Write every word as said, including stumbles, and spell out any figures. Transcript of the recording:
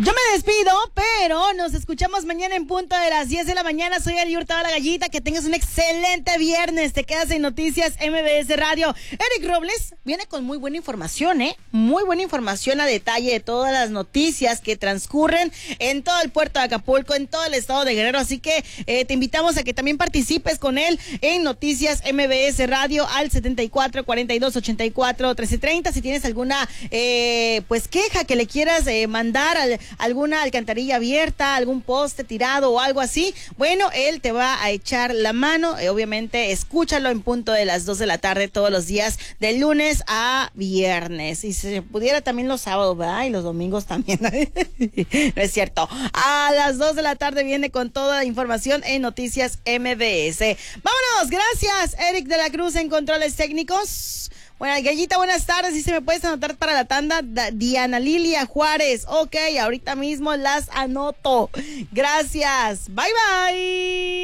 Yo me despido, pero nos escuchamos mañana en punto de las diez de la mañana. Soy Eli Hurtado la Gallita. Que tengas un excelente viernes. Te quedas en Noticias M B S Radio. Eric Robles viene con muy buena información, ¿eh? Muy buena información a detalle de todas las noticias que transcurren en todo el puerto de Acapulco, en todo el estado de Guerrero. Así que eh, te invitamos a que también participes con él en Noticias M B S Radio al setenta y cuatro, cuarenta y dos, ochenta y cuatro, trece treinta. Si tienes alguna eh, pues queja que le quieras eh, mandar al alguna alcantarilla abierta, algún poste tirado o algo así, bueno, él te va a echar la mano. Eh, obviamente, escúchalo en punto de las dos de la tarde todos los días, de lunes a viernes. Y si se pudiera también los sábados, ¿verdad? Y los domingos también. No es cierto. A las dos de la tarde viene con toda la información en Noticias M B S. Vámonos, gracias, Eric de la Cruz en controles técnicos. Bueno, Gallita, buenas tardes. Si se me puedes anotar para la tanda, da, Diana Lilia Juárez. Ok, ahorita mismo las anoto. Gracias. Bye, bye.